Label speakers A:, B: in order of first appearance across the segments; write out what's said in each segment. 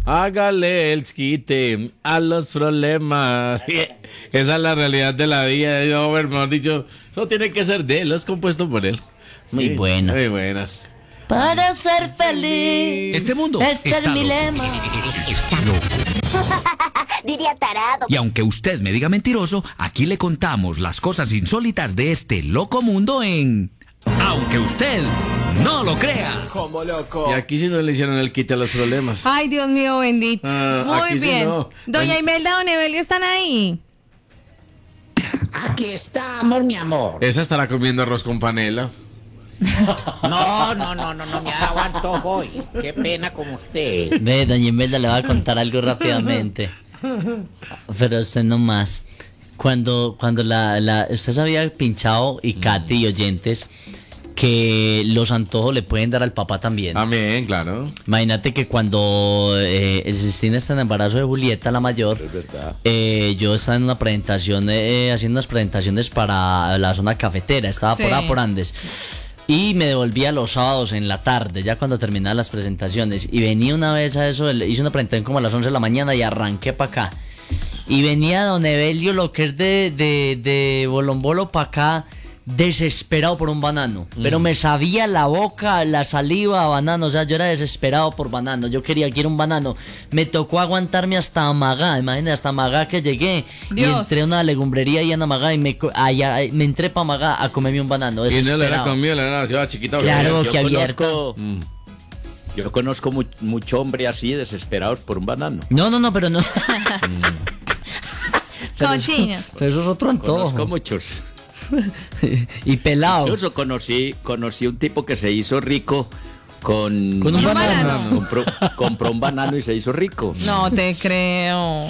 A: hágale el quite a los problemas. Esa es la realidad de la vida de Over, mejor dicho, eso tiene que ser de él, es compuesto por él.
B: Muy buena.
A: Muy buena.
B: Para ser feliz.
C: Este mundo
B: Este es
C: está
B: mi
C: loco.
B: lema.
C: Está loco.
D: Diría tarado.
C: Y aunque usted me diga mentiroso, aquí le contamos las cosas insólitas de este loco mundo en Aunque usted no lo crea.
E: Como loco.
A: Y aquí sí no le hicieron el quite a los problemas.
F: Ay, Dios mío, bendito.
A: Aquí
F: Muy
A: sí
F: bien.
A: no.
F: Doña Imelda, don Evelio, ¿están ahí?
G: Aquí estamos, mi amor.
A: Esa estará comiendo arroz con panela.
G: No, me ha dado antojo hoy. Qué pena con usted.
B: Ve, doña Imelda, le voy a contar algo rápidamente. Pero usted no más. Cuando usted se había pinchado, y Katy y oyentes, que los antojos le pueden dar al papá también.
A: También, claro.
B: Imagínate que cuando Cristina está en embarazo de Julieta, la mayor,
A: Es verdad.
B: yo estaba en una presentación, haciendo unas presentaciones para la zona cafetera, estaba por
F: Sí.
B: ahí por Andes. Y me devolvía los sábados en la tarde, ya cuando terminaban las presentaciones. Y venía una vez a eso, hice una presentación como a las 11 de la mañana y arranqué para acá. Y venía don Evelio, lo que es de Bolombolo para acá, desesperado por un banano. Pero me sabía la boca, la saliva a banano. O sea, yo era desesperado por banano. Yo quiero un banano. Me tocó aguantarme hasta Amagá. Imagínate, hasta Amagá que llegué. Y
F: Dios.
B: entré a una legumbrería ahí en Amagá y me entré para Amagá a comerme un banano.
A: Y no le era
B: Desesperado.
A: conmigo, le era la ciudad chiquita.
B: Claro,
A: ¿verdad?
B: que abierto.
H: Yo conozco mucho hombre así desesperados por un banano.
B: No, pero no.
F: Cochino.
B: Pero eso es otro
H: Conozco
B: antojo.
H: muchos.
B: Y pelado.
H: Incluso conocí un tipo que se hizo rico con
B: Con un
F: banano.
H: Compró un banano y se hizo rico.
F: No te creo.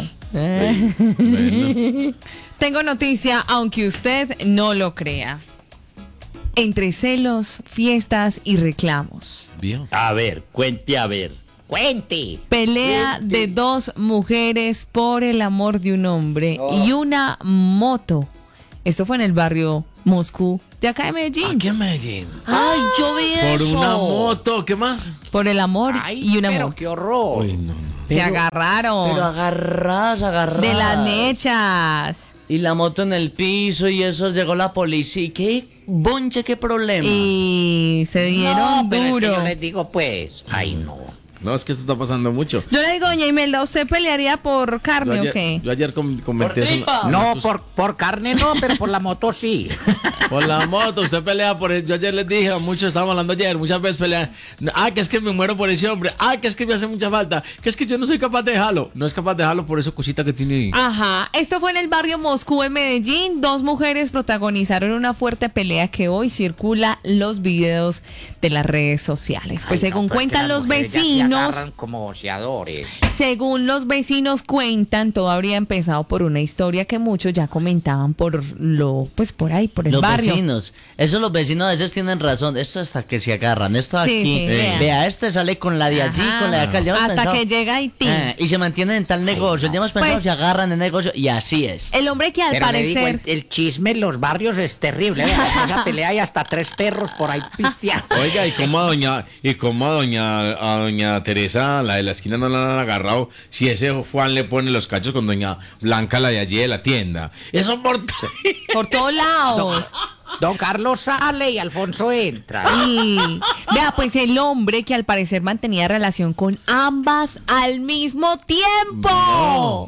A: Bueno.
F: Tengo noticia, aunque usted no lo crea. Entre celos, fiestas y reclamos.
A: ¿Vio?
H: A ver, cuente a ver.
G: Cuente.
F: Pelea de dos mujeres por el amor de un hombre y una moto. Esto fue en el barrio Moscú de acá de Medellín.
A: Aquí en Medellín.
B: Ay, yo vi
A: Por
B: eso.
A: una moto, ¿qué más?
F: Por el amor
G: Ay,
F: y una
G: pero
F: moto.
G: qué horror.
A: Uy, no.
F: Se agarraron
B: Pero agarradas.
F: de las mechas.
B: Y la moto en el piso y eso, llegó la policía. ¿Qué bonche, qué problema?
F: Y se dieron
G: No, pero es que
F: duro.
G: yo les digo, pues, ay, no.
A: No, es que esto está pasando mucho.
F: Yo le digo, doña Imelda, ¿usted pelearía por carne o qué?
A: Yo ayer comenté
B: Por
A: eso.
B: tripa.
G: No, por carne no, pero por la moto sí.
A: Por la moto, usted pelea por eso. Yo ayer les dije, a muchos estábamos hablando ayer, muchas veces pelean. Que es que me muero por ese hombre. Que es que me hace mucha falta. Que es que yo no soy capaz de dejarlo. No es capaz de dejarlo por esa cosita que tiene ahí.
F: Ajá, esto fue en el barrio Moscú en Medellín. Dos mujeres protagonizaron una fuerte pelea que hoy circula los videos de las redes sociales. Pues
G: Ay,
F: según
G: no, pero es que
F: cuentan
G: las
F: los
G: mujeres ya se
F: vecinos,
G: agarran como boxeadores.
F: según los vecinos cuentan, todo habría empezado por una historia que muchos ya comentaban por ahí, por el
B: Los
F: barrio.
B: vecinos. Eso los vecinos a veces tienen razón. Esto hasta que se agarran. Esto
F: Sí,
B: aquí.
F: sí, vea.
B: Vea, este sale con la de allí,
F: Ajá.
B: con la de acá. Ya hemos
F: Hasta
B: pensado.
F: que llega Haití.
B: Y se mantienen en tal negocio. Ya hemos pensado,
F: Pues-
B: se agarran en negocio. Y así es.
F: El hombre que al
G: Pero le digo,
F: parecer...
G: el chisme en los barrios es terrible. Vea, esa pelea hay hasta 3 perros por ahí pisteando.
A: Oiga, y cómo a doña Teresa, la de la esquina, no la han agarrado? Si ese Juan le pone los cachos con doña Blanca, la de allí de la tienda. Eso
F: Por todos lados.
G: Don Carlos sale y Alfonso entra.
F: Y vea, pues el hombre que al parecer mantenía relación con ambas al mismo tiempo.
A: No.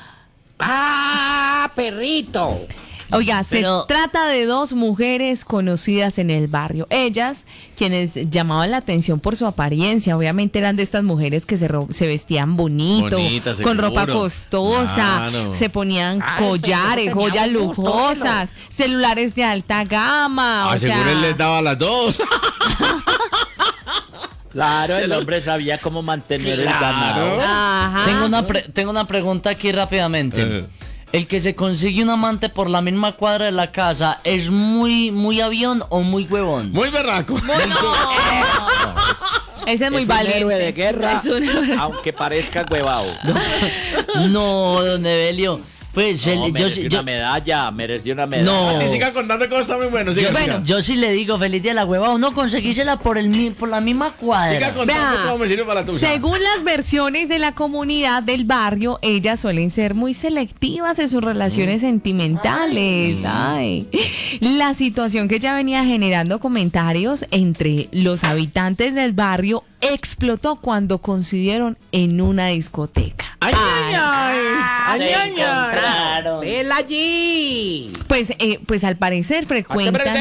G: ¡Ah, perrito!
F: Oiga,
B: Pero-
F: se trata de dos mujeres conocidas en el barrio. Ellas, quienes llamaban la atención por su apariencia, obviamente eran de estas mujeres que se vestían bonito,
A: Bonitas,
F: con
A: seguro.
F: ropa costosa,
A: Claro.
F: se ponían
G: Ah,
F: collares,
G: eso tenía
F: joyas
G: un gusto,
F: lujosas, celulares de alta gama. O
A: seguro
F: sea,
A: él les daba las dos.
H: Claro, el hombre sabía cómo mantener el ganado.
F: ajá.
B: Tengo una pregunta aquí rápidamente. ¿El que se consigue un amante por la misma cuadra de la casa es muy avión o muy huevón?
A: Muy berraco.
F: Ese es muy
H: Es un
F: valiente.
H: héroe de guerra,
F: Es un-
H: aunque parezca huevado.
B: No, don Evelio. Pues
H: No,
B: yo,
H: mereció
B: yo,
H: una medalla, mereció una medalla.
B: No.
A: Y siga contando cómo está muy bueno. Siga,
B: yo,
A: siga.
B: yo sí le digo, feliz día de la hueva, uno conseguírsela por la misma
A: Siga
B: cuadra.
A: contando
F: Vea,
A: cómo me sirve para la tuya.
F: Según las versiones de la comunidad del barrio, ellas suelen ser muy selectivas en sus relaciones sentimentales. Ay. La situación que ya venía generando comentarios entre los habitantes del barrio explotó cuando coincidieron en una discoteca.
A: ¡Ay, ay, ay! ¡Ay,
G: Se
A: ay, ay!
G: encontraron. ¡Vela allí!
F: Pues al parecer frecuentan.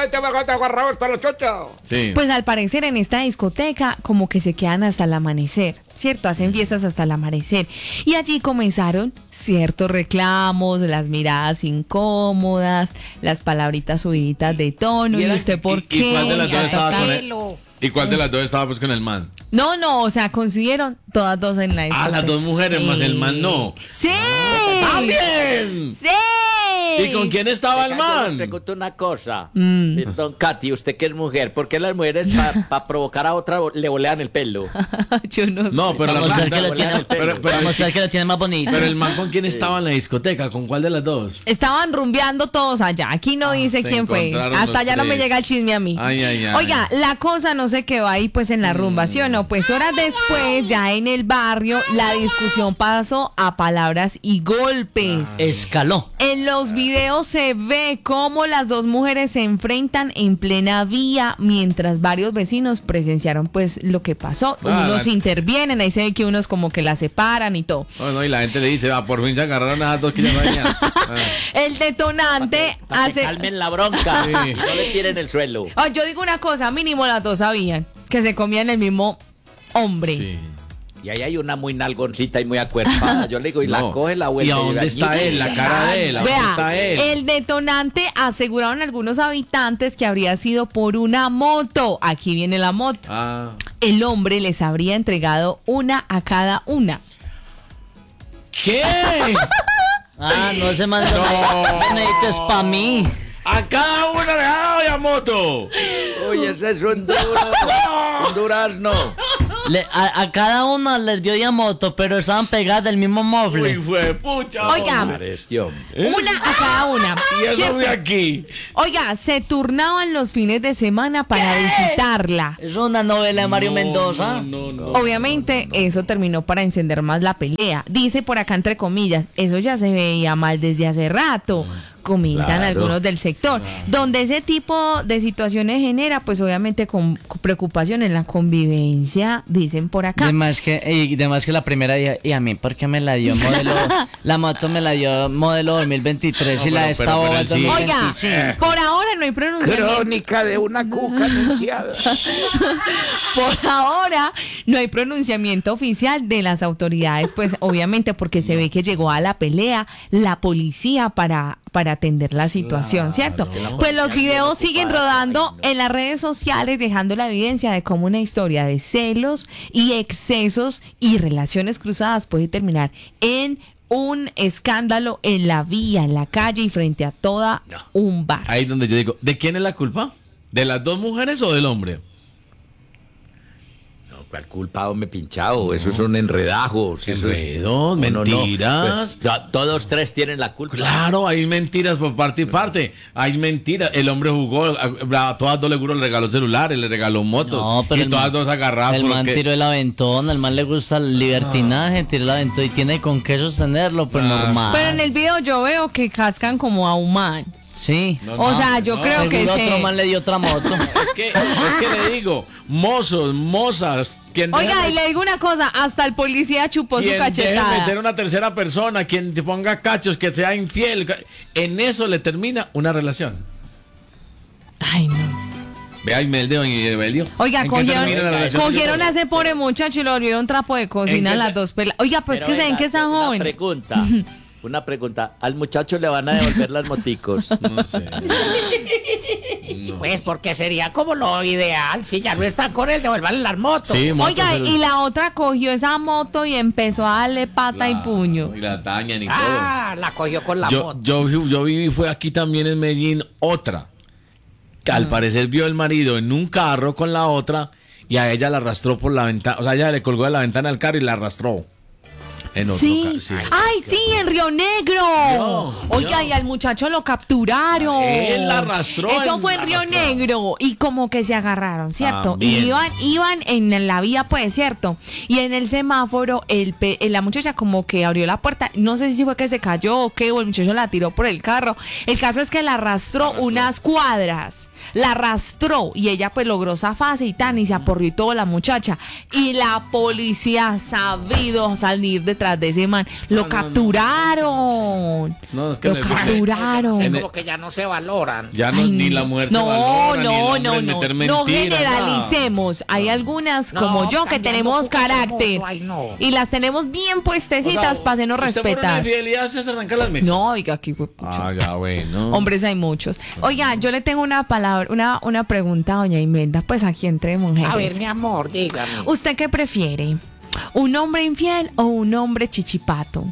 A: Sí.
F: Pues al parecer en esta discoteca como que se quedan hasta el amanecer, ¿cierto? Hacen fiestas hasta el amanecer. Y allí comenzaron ciertos reclamos, las miradas incómodas, las palabritas subiditas de tono. ¿Y usted por qué?
A: ¿Y cuál de las dos estaba con él?
G: Pelo.
A: ¿Y cuál de las dos estaba pues con el man?
F: No, o sea, coincidieron todas dos en la discoteca.
A: Ah, las dos mujeres más el man no.
F: ¡Sí!
A: ¡También!
F: ¡Sí!
A: ¿Y con quién estaba el
H: Venga, yo les
A: man?
H: pregunto una cosa. Don Katy, usted que es mujer, ¿por qué las mujeres para provocar a otra le bolean el pelo?
F: Yo no sé.
A: No, pero la
B: Vamos a ver que
A: pregunta-
B: lo tiene,
A: pero-
B: vamos a ver que lo tiene más bonito.
A: Pero el man con quién estaba en la discoteca, ¿con cuál de las dos?
F: Estaban rumbeando todos allá. Aquí no dice
A: se
F: quién fue.
A: encontraron
F: Hasta
A: los
F: allá no me
A: tres.
F: llega el chisme a mí.
A: Ay, ay, ay.
F: Oiga, la cosa no se quedó ahí pues en la rumba, ¿sí o no? Pues horas después, ya en el barrio, la discusión pasó a palabras y golpes.
B: Escaló.
F: En los videos se ve cómo las dos mujeres se enfrentan en plena vía mientras varios vecinos presenciaron pues lo que pasó.
A: Ah,
F: Unos intervienen, ahí se ve que unos como que la separan y todo.
A: No, no, y la gente le dice, va, por fin se agarraron a las dos que ya no venían.
F: El detonante
H: Para que
F: hace...
H: calmen la bronca
A: Sí.
H: y no le tiren el suelo.
F: Oh, yo digo una cosa, mínimo las dos sabían que se comían el mismo hombre.
A: Sí.
H: Y ahí hay una muy nalgoncita y muy acuerpada. Yo le digo, y la
A: No.
H: coge la vuelta.
A: ¿Y a dónde está él? La cara de él. ¿A dónde
F: Vea,
A: está él?
F: el detonante aseguraron algunos habitantes que habría sido por una moto. Aquí viene la moto.
A: Ah.
F: El hombre les habría entregado una a cada una.
A: ¿Qué?
B: Ah, no se mandó.
A: No.
B: Es para mí.
A: A cada una le daba la moto.
H: Uy, ese es un duro. Un durazno.
B: A cada una les dio ya moto, pero estaban pegadas del mismo
A: Uy,
B: mofle.
A: fue pucha.
F: Oiga.
A: hombre.
H: Pareció.
F: Una a cada una.
A: Y eso
F: Siempre-
A: fue aquí.
F: Oiga, se turnaban los fines de semana para visitarla.
B: Es una novela de Mario Mendoza.
A: No.
F: Obviamente eso terminó para encender más la pelea. Dice por acá entre comillas, eso ya se veía mal desde hace rato. Comentan
H: Claro.
F: algunos del sector. Donde ese tipo de situaciones genera, pues obviamente con preocupación en la convivencia, dicen por acá.
B: Además que la primera día, y a mí porque me la dio modelo, la moto me la dio modelo 2023 y
A: No,
B: la
A: pero-
B: de esta
A: pero
B: boba
A: él sí.
F: Oiga,
B: 2025.
F: por ahora no hay pronunciamiento.
G: Crónica de una cuca anunciada.
F: Por ahora no hay pronunciamiento oficial de las autoridades, pues obviamente porque se ve que llegó a la pelea la policía para atender la situación, ¿cierto? Pues los videos siguen rodando en las redes sociales dejando la evidencia de cómo una historia de celos y excesos y relaciones cruzadas puede terminar en un escándalo en la vía, en la calle y frente a toda un bar.
A: Ahí es donde yo digo, ¿de quién es la culpa? ¿De las dos mujeres o del hombre?
H: No, ¿cuál culpa, hombre pinchado? Esos son enredajos. Eso es-
A: Enredos,
H: No, no, no.
A: mentiras.
H: Pues, ya, todos tres tienen la culpa.
A: Claro, hay mentiras por parte y parte. Hay mentiras. El hombre jugó, a todas dos le regaló celulares, le regaló motos.
B: No, pero
A: y
B: el
A: todas
B: man-
A: dos agarradas
B: El
A: por
B: man
A: lo que-
B: tiró el aventón, al man le gusta el libertinaje, tiró el aventón y tiene con qué sostenerlo, pues
A: Ah.
B: normal.
F: Pero en el video yo veo que cascan como a un man.
B: Sí.
A: No,
F: O sea, yo creo que
B: Seguro otro
F: se...
B: man le dio otra moto.
A: Es que le digo, mozos, mozas, quien
F: Oiga,
A: deje-
F: y le digo una cosa, hasta el policía chupó su
A: quien deje meter
F: cachetada.
A: una tercera persona, quien te ponga cachos, que sea infiel, en eso le termina una relación.
F: Ay, no.
A: Ve a Imelda y Evelio.
F: Oiga,
A: ¿En qué termina la relación?
F: cogieron a ese pobre muchacho y lo volvieron trapo de cocina
A: ¿En qué
F: las
A: se-
F: dos pelas. Oiga, pues
H: Pero
F: que se ven
H: venga,
F: que están
H: una
F: jóvenes.
H: pregunta. Una pregunta. Al muchacho le van a devolver las moticos.
A: No sé.
G: Pues porque sería como lo ideal. Si ya no están con él, devuelvan las motos.
A: Sí, motos,
F: Oiga,
A: el-
F: y la otra cogió esa moto y empezó a darle pata y puño.
A: Y la tañan y
G: Ah, la cogió con la
A: todo.
G: moto.
A: Yo vi, fue aquí también en Medellín, otra. Que al parecer vio el marido en un carro con la otra y a ella la arrastró por la ventana. O sea, ella le colgó de la ventana del carro y la arrastró. En otro
F: Sí.
A: sí.
F: Ay, sí, en Río Negro. Oiga, y al muchacho lo capturaron.
A: Él la arrastró.
F: Eso
A: él
F: fue
A: la
F: en Río
A: arrastró.
F: Negro. Y como que se agarraron, ¿cierto?
A: También.
F: Y iban en la vía, pues, ¿cierto? Y en el semáforo, la muchacha como que abrió la puerta. No sé si fue que se cayó o qué, o el muchacho la tiró por el carro. El caso es que la arrastró unas cuadras. La arrastró y ella pues logró zafarse y tan y se aporrió y todo la muchacha. Y la policía ha sabido salir detrás de ese man. Lo capturaron.
A: No, es que
F: Lo
A: en el-
F: capturaron.
A: en el-
G: Como que ya no se valoran.
A: Ya no,
F: Ay,
A: ni la muerte
F: no,
A: valora, ni el
F: no,
A: hombre
F: no,
A: meter
F: no
A: mentiras,
F: generalicemos. Hay algunas
G: No,
F: como yo que
G: cambiando
F: tenemos
G: poco a
F: carácter
G: poco, ay, no.
F: y las tenemos bien puestecitas para hacernos
A: ¿usted por una
F: respetar.
A: infidelidad se arranca las mechas?
F: No, oiga, aquí fue pucha.
A: Ah, ya, bueno.
F: Hombres hay muchos. Oiga, yo le tengo una palabra, una pregunta a doña Imelda, pues aquí entre mujeres.
G: A ver, mi amor, dígame.
F: ¿Usted qué prefiere? ¿Un hombre infiel o un hombre chichipato?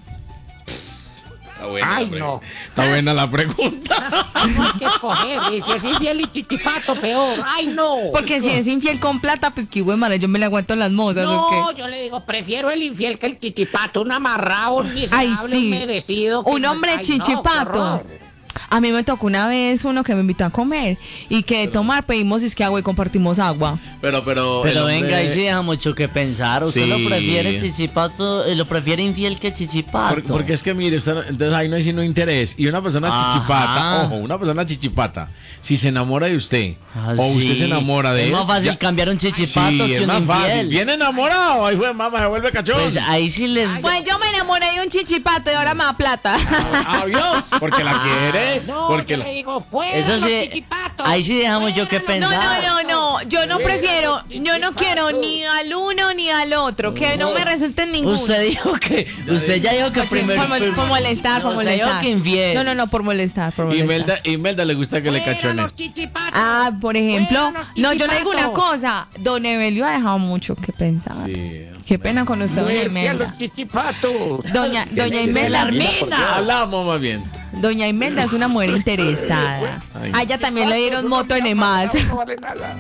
A: Está buena
G: Ay,
A: la pre-
G: no.
A: Está buena la pregunta.
G: No hay que escoger. Y si es infiel y chichipato, peor.¡Ay, no!
F: Porque si es infiel con plata, pues qué bueno, yo me le aguanto las mozas, ¿o
G: No,
F: qué?
G: yo le digo, prefiero el infiel que el chichipato, un amarrado, un miserable,
F: Ay, sí.
G: un merecido. que
F: Un
G: no-
F: hombre
G: ay, no, qué
F: chichipato.
G: horror.
F: A mí me tocó una vez uno que me invitó a comer y que de tomar pedimos es que agua y compartimos agua.
A: Pero
B: Pero
A: el hombre-
B: venga, ahí sí deja mucho que pensar. Usted
A: Sí.
B: lo prefiere chichipato, lo prefiere infiel que chichipato.
A: Porque es que mire, entonces ahí no hay sino interés. Y una persona
B: Ajá.
A: chichipata, ojo, una persona chichipata, si se enamora de usted
B: Ah,
A: o usted
B: sí.
A: se enamora de
B: Es
A: él.
B: más fácil cambiar un chichipato
A: sí,
B: que
A: es
B: un
A: más fácil.
B: infiel.
A: Bien enamorado, ahí fue mamá, se vuelve cachón.
B: Pues ahí sí les.
F: Pues yo me enamoré de un chichipato y ahora me da plata.
A: Ah, ¿vio? Porque la quiere,
G: No,
A: porque
G: yo
A: la...
G: le digo, fuera
B: Eso
G: los
B: sí,
G: chichipatos.
B: ahí sí dejamos yo que
G: Fuera
F: No,
G: los-
B: pensar.
F: no, yo no prefiero, yo no quiero ni al uno ni al otro, que no me resulte ninguno.
B: Usted dijo que. Usted ya dijo que
F: Oye,
B: primero.
F: por molestar, por
B: No, usted dijo
F: molestar.
B: que infiel.
F: No, por molestar, por molestar.
A: Imelda le gusta que le
G: Fuera
A: cachonen.
G: los chichipatos.
F: Ah, por ejemplo,
G: Fuera los
F: no, yo le digo una
G: chichipatos.
F: cosa, don Evelio ha dejado mucho que pensar.
A: Sí.
F: Qué pena con usted, doña
G: Muerte a
F: Imelda.
G: los chichipatos.
F: Doña Imelda,
A: Hablamos más bien.
F: doña Imelda es una mujer interesada.
A: Ay.
F: A ella también le dieron moto en EMAS.
G: No vale nada.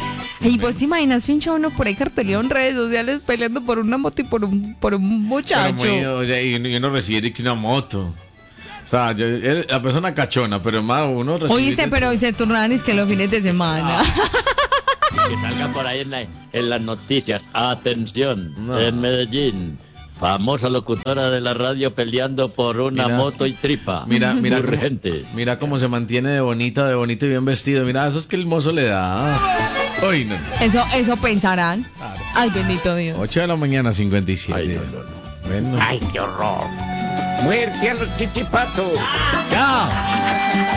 F: Y vos te imaginas, pincho, uno por ahí carteleado en redes sociales peleando por una moto y por un muchacho.
A: Pero muy, o sea, y uno recibe que una moto. O sea, la persona cachona, pero más uno recibe...
F: Oíste, pero se turnaban es que los fines de semana.
H: Que salga por ahí en las noticias. Atención,
A: No.
H: en Medellín. Famosa locutora de la radio peleando por una
A: Mira.
H: moto y tripa.
A: Mira,
H: Urgente.
A: mira cómo se mantiene de bonito y bien vestido. Mira, eso es que el mozo le da. Hoy no.
F: Eso pensarán. Ay, bendito Dios.
A: 8 de la mañana, 57.
H: Ay, no.
A: Bueno.
G: Ay, qué horror. Muerte a los chichipatos.
A: ¡Ya!